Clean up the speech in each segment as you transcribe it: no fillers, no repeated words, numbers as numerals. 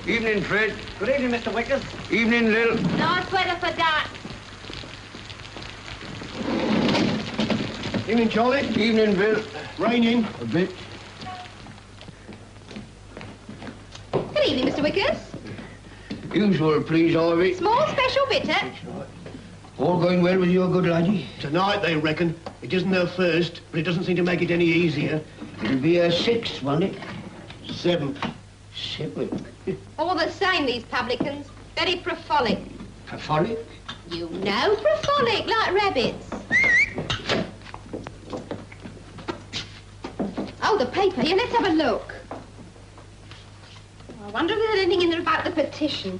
Evening, Fred. Good evening, Mr. Wickers. Evening, Lil. Nice weather for that. Evening, Charlie. Evening, Bill. Raining. A bit. Good evening, Mr. Wickers. Usual, please, Ivy. Small special bitter. All going well with you, good laddie? Tonight, they reckon. It isn't their first, but it doesn't seem to make it any easier. It'll be a sixth, won't it? 7th. 7th. All the same, these publicans. Very profolic. Catholic? You know, profolic, like rabbits. Oh, the paper. Here, let's have a look. I wonder if there's anything in there about the petition.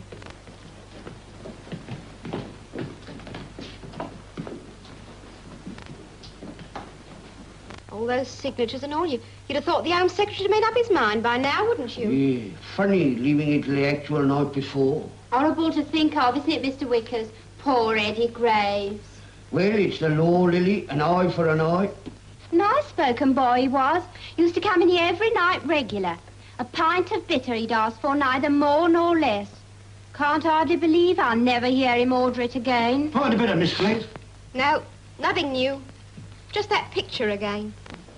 All those signatures and all, you'd have thought the Home Secretary had made up his mind by now, wouldn't you? Yeah, funny leaving it till the actual night before. Horrible to think of, isn't it, Mr. Wickers? Poor Eddie Graves. Well, it's the law, Lily. An eye for an eye. Nice-spoken boy he was. Used to come in here every night regular. A pint of bitter he'd ask for, neither more nor less. Can't hardly believe I'll never hear him order it again. Pint a bit of Miss Flint. No, nothing new. Just that picture again.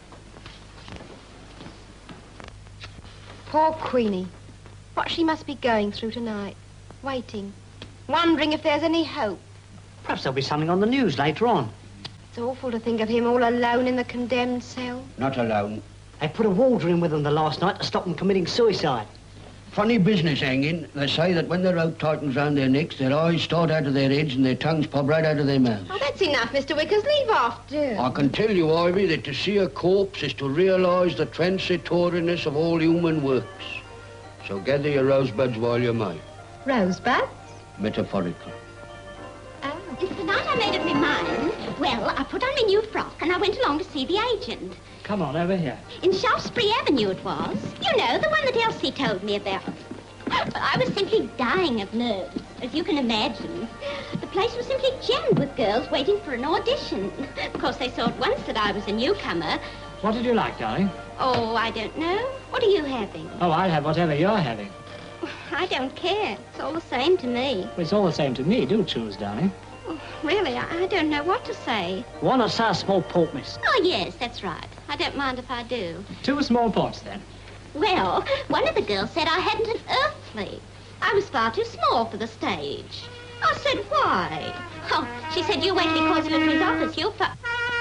Poor Queenie. What she must be going through tonight. Waiting. Wondering if there's any hope. Perhaps there'll be something on the news later on. It's awful to think of him all alone in the condemned cell. Not alone. They put a warder in with him the last night to stop them committing suicide. Funny business hanging. They say that when the rope tightens round their necks, their eyes start out of their heads and their tongues pop right out of their mouths. Oh, that's enough, Mr. Wickers. Leave off, do. I can tell you, Ivy, that to see a corpse is to realise the transitoriness of all human works. So gather your rosebuds while you may. Rosebuds? Metaphorical. Oh. And tonight I made up my mind. Well, I put on my new frock and I went along to see the agent. Come on, over here. In Shaftesbury Avenue it was. You know, the one that Elsie told me about. But I was simply dying of nerves, as you can imagine. The place was simply jammed with girls waiting for an audition. Of course, they saw at once that I was a newcomer. What did you like, darling? Oh, I don't know. What are you having? Oh, I'll have whatever you're having. I don't care. It's all the same to me. Well, it's all the same to me. Do choose, darling. Oh, really, I don't know what to say. One or so small pork, miss. Oh, yes, that's right. I don't mind if I do. 2 small pots, then. Well, one of the girls said I hadn't an earthly. I was far too small for the stage. I said, why? Oh, she said, you wait till he calls you into his office. You'll find...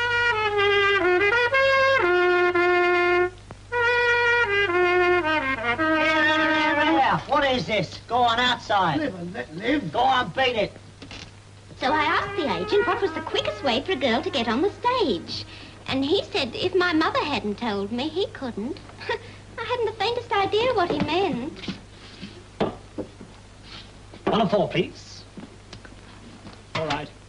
What is this? Go on outside. Live and let live. Go on, beat it. So I asked the agent what was the quickest way for a girl to get on the stage. And he said if my mother hadn't told me, he couldn't. I hadn't the faintest idea what he meant. 1 and 4, please. All right.